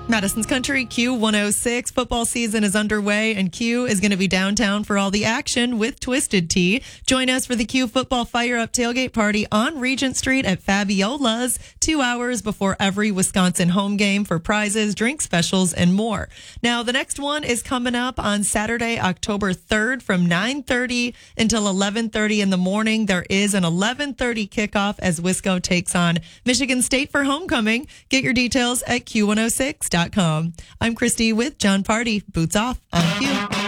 Madison's Country Q106 football season is underway, and Q is going to be downtown for all the action with Twisted Tea. Join us for the Q Football Fire Up tailgate party on Regent Street at Fabiola's 2 hours before every Wisconsin home game for prizes, drink specials, and more. Now, the next one is coming up on Saturday, October 3rd from 9:30 until 11:30 in the morning. There is an 11:30 kickoff as Wisco takes on Michigan State for homecoming. Get your details at Q106.com. I'm Christy with John Party. Boots off on Q.